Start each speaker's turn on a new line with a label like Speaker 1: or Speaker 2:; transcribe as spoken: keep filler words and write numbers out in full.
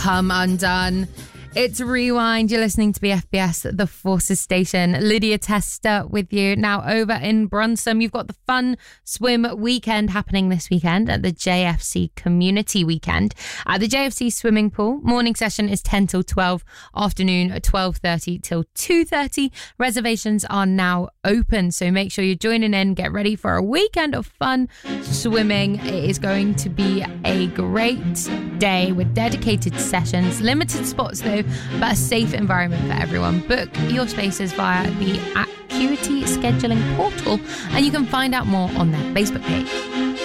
Speaker 1: Come undone. It's Rewind. You're listening to B F B S, the Forces Station. Lydia Tester with you. Now over in Brunssum, you've got the Fun Swim Weekend happening this weekend at the J F C Community Weekend. At the J F C swimming pool, morning session is ten till twelve, afternoon twelve thirty till two thirty. Reservations are now open, so make sure you're joining in. Get ready for a weekend of fun swimming. It is going to be a great day with dedicated sessions, limited spots though, but a safe environment for everyone. Book your spaces via the Acuity scheduling portal, and you can find out more on their Facebook page.